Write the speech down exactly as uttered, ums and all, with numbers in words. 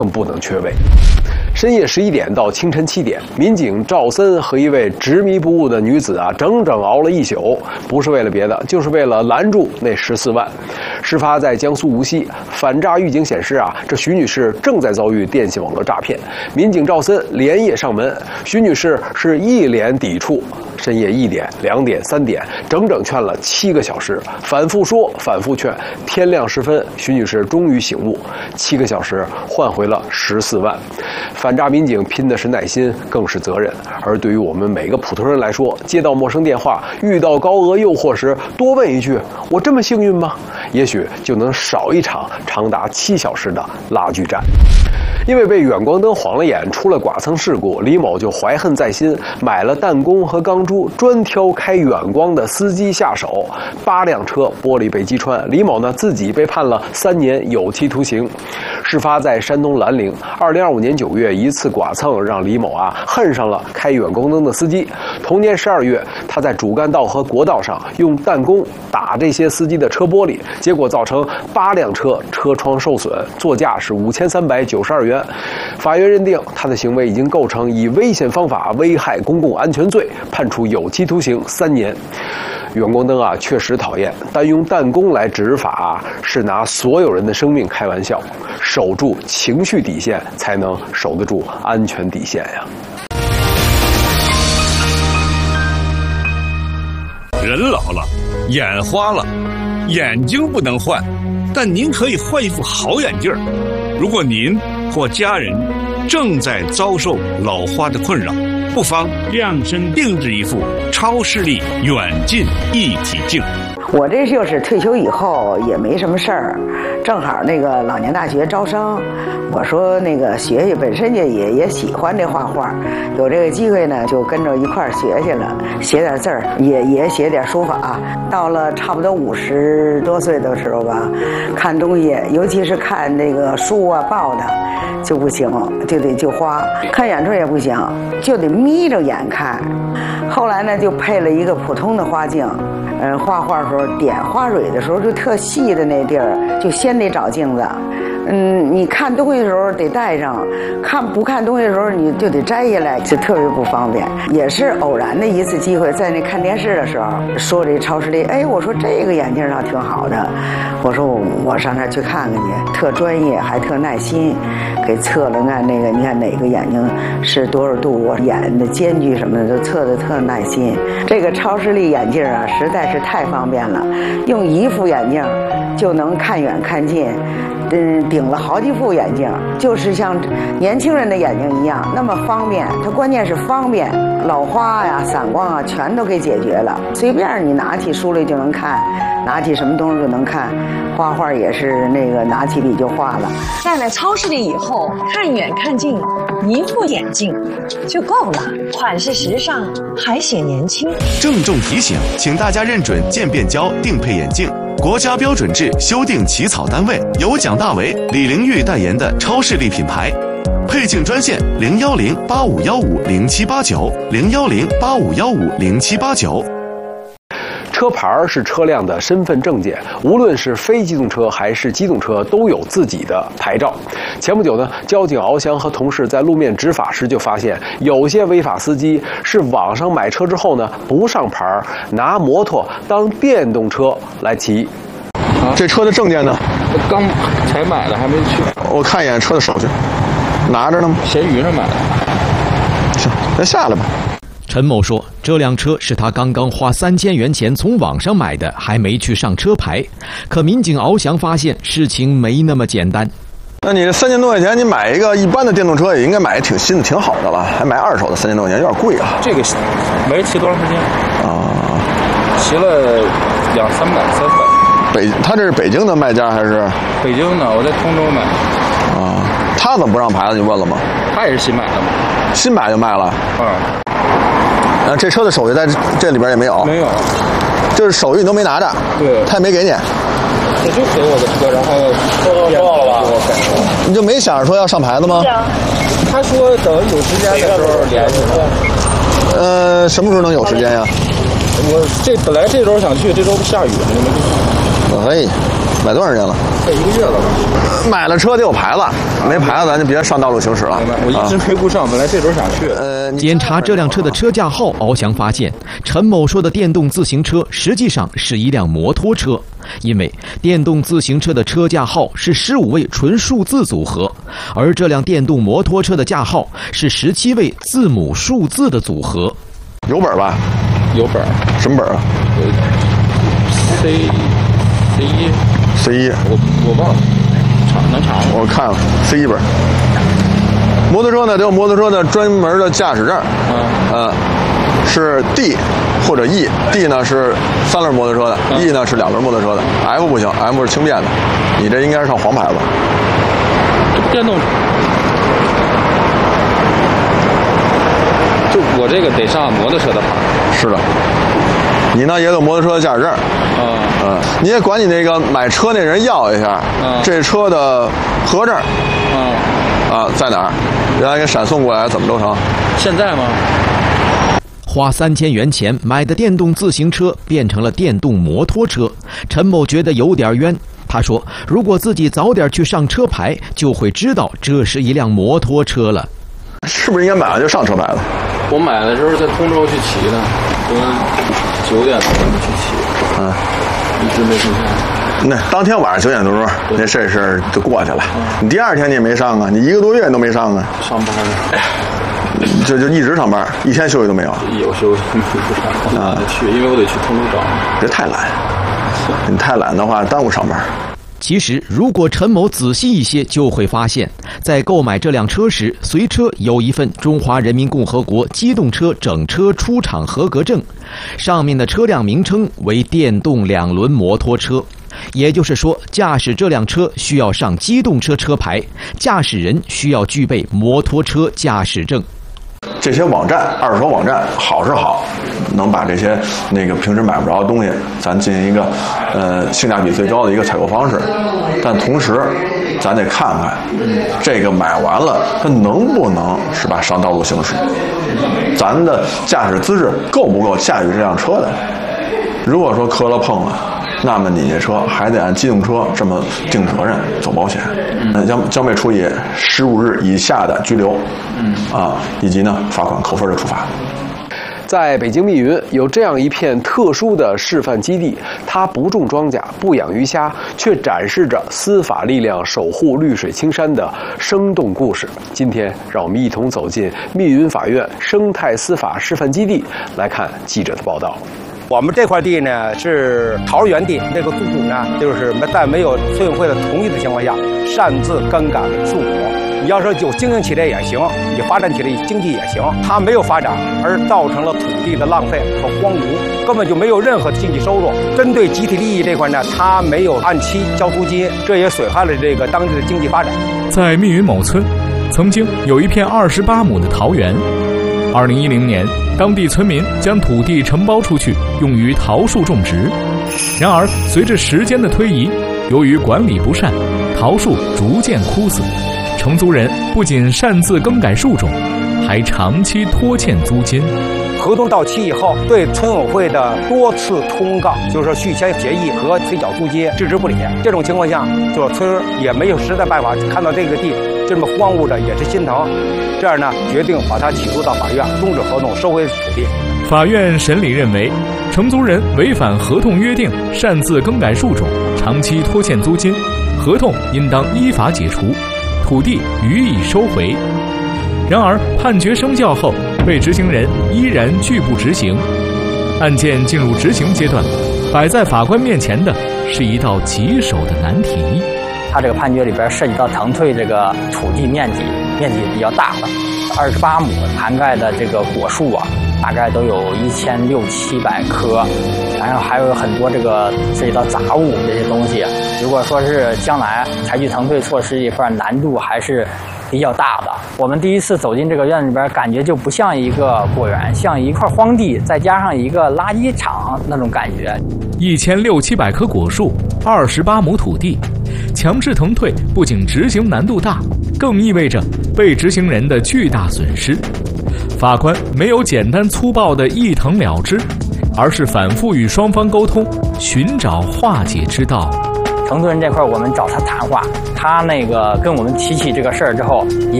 更不能缺位。深夜十一点到清晨七点，民警赵森和一位执迷不悟的女子啊，整整熬了一宿，不是为了别的，就是为了拦住那十四万。事发在江苏无锡，反诈预警显示啊，这徐女士正在遭遇电信网络诈骗。民警赵森连夜上门，徐女士是一脸抵触。深夜一点、两点、三点，整整劝了七个小时，反复说，反复劝。天亮时分，徐女士终于醒悟，七个小时换回了十四万。反诈民警拼的是耐心，更是责任。而对于我们每个普通人来说，接到陌生电话，遇到高额诱惑时，多问一句：“我这么幸运吗？”也许就能少一场长达七小时的拉锯战。因为被远光灯晃了眼，出了剐蹭事故，李某就怀恨在心，买了弹弓和钢珠，专挑开远光的司机下手。八辆车玻璃被击穿，李某呢自己被判了三年有期徒刑。事发在山东兰陵，二零二五年九月，一次剐蹭让李某啊恨上了开远光灯的司机。同年十二月，他在主干道和国道上用弹弓打这些司机的车玻璃，结果造成八辆车车窗受损，作价是五千三百九十二元。法院认定他的行为已经构成以危险方法危害公共安全罪，判处有期徒刑三年。远光灯啊，确实讨厌，但用弹弓来执法啊，是拿所有人的生命开玩笑。守住情绪底线，才能守得住安全底线呀。 人老了，眼花了，眼睛不能换，但您可以换一副好眼镜。如果您或家人正在遭受老花的困扰，不妨量身定制一副超视力远近一体镜。 我这就是退休以后也没什么事儿，正好那个老年大学招生，我说那个学学，本身就也也喜欢这画画，有这个机会呢就跟着一块儿学去了，写点字儿，也也写点书法。到了差不多五十多岁的时候吧，看东西，尤其是看这个书啊报的就不行，就得就花，看远处也不行，就得眯着眼看。后来呢就配了一个普通的花镜。嗯，画画的时候点花蕊的时候，就特细的那地儿，就先得找镜子。嗯，你看东西的时候得戴上，看不看东西的时候你就得摘下来，就特别不方便。也是偶然的一次机会，在那看电视的时候，说这超视力，哎，我说这个眼镜上挺好的，我说我上那儿去看看去，特专业还特耐心，给测了看那个，你看哪个眼睛是多少度，我眼的间距什么的都测的特耐心。这个超视力眼镜啊，实在是太方便了，用一副眼镜就能看远看近。嗯，顶了好几副眼镜，就是像年轻人的眼睛一样，那么方便。它关键是方便，老花呀、散光啊，全都给解决了。随便你拿起书来就能看，拿起什么东西就能看。画画也是那个拿起笔就画了。 戴了超视力以后，看远看近，一副眼镜就够了，款式时尚，还显年轻。 郑重提醒，请大家认准渐变焦定配眼镜。国家标准制修订起草单位由蒋大为、李玲玉代言的超视力品牌，配镜专线零幺零八五幺五零七八九零幺零八五幺五零七八九。 车牌是车辆的身份证件，无论是非机动车还是机动车都有自己的牌照。前不久呢，交警翱翔和同事在路面执法时就发现，有些违法司机是网上买车之后呢不上牌，拿摩托当电动车来骑。 啊、这车的证件呢？ 刚才买的，还没去。 我看一眼车的手续，拿着呢吗？ 闲鱼上买的。 行，那下来吧。 陈某说，这辆车是他刚刚花三千元钱从网上买的，还没去上车牌。可民警翱翔发现事情没那么简单。 那你这三千多块钱，你买一个一般的电动车也应该买挺新的、挺好的了，还买二手的三千多块钱，有点贵啊。 这个没骑多长时间啊？ 骑了两三百、三百。 北，他这是北京的卖家还是？ 北京的，我在通州买。 啊，他怎么不让牌子？你问了吗？ 他也是新买的吗？ 新买就卖了。 嗯。 啊，这车的手续在这里边也没有。 没有。 就是手续你都没拿着。 对。 他也没给你。 我就给我的车，然后收到了吧？ 你就没想着说要上牌子吗？ 他说等有时间的时候联系他。 呃，什么时候能有时间呀？ 我这本来这周想去，这周不下雨了， 哎， 买多少年了？ 快一个月了吧。 买了车得有牌子，没牌子咱就别上道路行驶了。 我一直没顾上，本来这轮想去。 呃， 检查这辆车的车架号，翱翔发现陈某说的电动自行车实际上是一辆摩托车，因为电动自行车的车架号是十五位纯数字组合，而这辆电动摩托车的架号是十七位字母数字的组合。 有本吧？ 有本。 什么本啊？ C C 一 C 一， 我我忘了，查能查吗？ 我看了 C 一本。摩托车呢，得有摩托车的专门的驾驶证，嗯，呃，是 D 或者 E，D 呢是三轮摩托车的、嗯、，E 呢是两轮摩托车的 ，F 不行 ，M 是轻便的。你这应该是上黄牌子。 电动，就我这个得上摩托车的牌。 是的。你呢也有摩托车的驾驶证，嗯嗯，你也管你那个买车那人要一下，嗯，这车的核证，嗯，啊在哪儿？让他给闪送过来，怎么都成。 现在吗？ 花三千元钱买的电动自行车变成了电动摩托车，陈某觉得有点冤。他说，如果自己早点去上车牌，就会知道这是一辆摩托车了。 是不是应该买完就上车牌了？ 我买的时候在通州去骑的，我九点多去骑，嗯，一直没停下。 那当天晚上九点多钟，那事儿就过去了。嗯、你第二天你也没上啊，你一个多月都没上啊。 上班了， 就就一直上班，一天休息都没有。 有休息没有上，懒得去，因为我得去通州找。 别太懒，你太懒的话耽误上班。 其实，如果陈某仔细一些，就会发现，在购买这辆车时，随车有一份中华人民共和国机动车整车出厂合格证，上面的车辆名称为电动两轮摩托车。也就是说，驾驶这辆车需要上机动车车牌，驾驶人需要具备摩托车驾驶证。 这些网站，二手网站好是好，能把这些那个平时买不着的东西，咱进行一个呃性价比最高的一个采购方式。但同时，咱得看看这个买完了，它能不能是吧上道路行驶？咱的驾驶资质够不够驾驭这辆车的？如果说磕了碰了，那么你这车还得按机动车这么定责任走保险，嗯，将将被处以十五日以下的拘留，嗯啊，以及呢罚款扣分的处罚。 在北京密云有这样一片特殊的示范基地，它不种庄稼，不养鱼虾，却展示着司法力量守护绿水青山的生动故事。今天，让我们一同走进密云法院生态司法示范基地，来看记者的报道。 我们这块地呢是桃园地，这个雇主呢就是在没有村委会的同意的情况下，擅自更改了树种。你要说有经营起来也行，你发展起来经济也行，它没有发展，而造成了土地的浪费和荒芜，根本就没有任何经济收入。针对集体利益这块呢，它没有按期交租金，这也损害了这个当地的经济发展。 在密云某村，曾经有一片二十八亩的桃园。二零一零年，当地村民将土地承包出去，用于桃树种植。然而，随着时间的推移，由于管理不善，桃树逐渐枯死。承租人不仅擅自更改树种，还长期拖欠租金。 合同到期以后，对村委会的多次通告，就是说续签协议和催缴租金置之不理。这种情况下，就村也没有实在办法，看到这个地这么荒芜着，也是心疼。这样呢，决定把它起诉到法院，终止合同，收回土地。 法院审理认为，承租人违反合同约定，擅自更改树种，长期拖欠租金，合同应当依法解除，土地予以收回。然而，判决生效后，被执行人依然拒不执行。案件进入执行阶段，摆在法官面前的是一道棘手的难题。 它这个判决里边涉及到腾退这个土地面积，面积比较大的，二十八亩，涵盖的这个果树啊，大概都有一千六七百棵，然后还有很多这个涉及到杂物这些东西。如果说是将来采取腾退措施，一块难度还是比较大的。我们第一次走进这个院子里边，感觉就不像一个果园，像一块荒地，再加上一个垃圾场那种感觉。 一千六七百棵果树，二十八亩土地，强制腾退不仅执行难度大，更意味着被执行人的巨大损失。法官没有简单粗暴的一腾了之，而是反复与双方沟通，寻找化解之道。 承租人这块我们找他谈话，他那个跟我们提起这个事儿之后，也